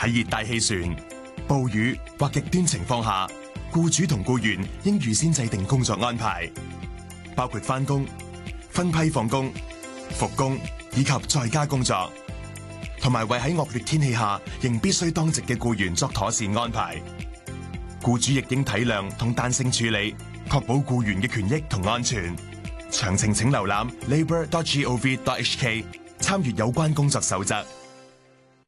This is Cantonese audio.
喺熱帶氣旋、暴雨或極端情況下，僱主同僱員應預先制定工作安排，包括返工、分批放工、復工以及在家工作，同埋為喺惡劣天氣下仍必須當值嘅僱員作妥善安排。僱主亦應體諒同彈性處理，確保僱員嘅權益同安全。詳情請瀏覽 labour.gov.hk 參閱有關工作守則。